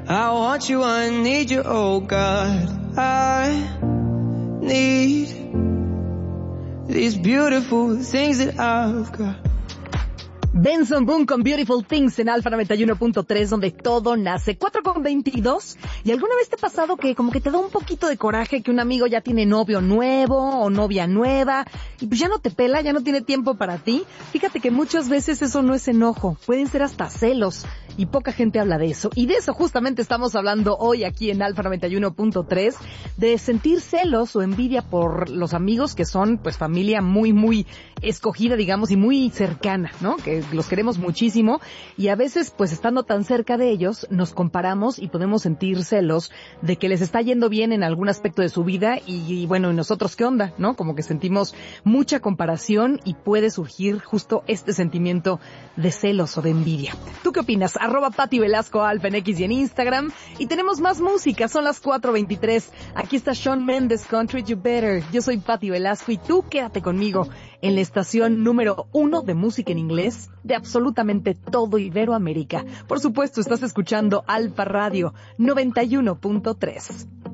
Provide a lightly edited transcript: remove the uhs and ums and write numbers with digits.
I want you, I need you, oh God. I need these beautiful things that I've got. Benson Boone con Beautiful Things en Alfa 91.3, donde todo nace. 4:22. ¿Y alguna vez te ha pasado que como que te da un poquito de coraje que un amigo ya tiene novio nuevo o novia nueva y pues ya no te pela, ya no tiene tiempo para ti? Fíjate que muchas veces eso no es enojo, pueden ser hasta celos y poca gente habla de eso. Y de eso justamente estamos hablando hoy aquí en Alfa 91.3, de sentir celos o envidia por los amigos que son pues familia muy, muy escogida, digamos, y muy cercana, ¿no? Que los queremos muchísimo y a veces, pues estando tan cerca de ellos, nos comparamos y podemos sentir celos de que les está yendo bien en algún aspecto de su vida y bueno, ¿y nosotros qué onda? ¿No? Como que sentimos mucha comparación y puede surgir justo este sentimiento de celos o de envidia. ¿Tú qué opinas? @Pati Velasco Alfa en X y en Instagram. Y tenemos más música, son las 4:23. Aquí está Shawn Mendes con Treat You Better. Yo soy Pati Velasco y tú quédate conmigo en la estación número 1 de música en inglés de absolutamente todo Iberoamérica. Por supuesto, estás escuchando Alfa Radio 91.3.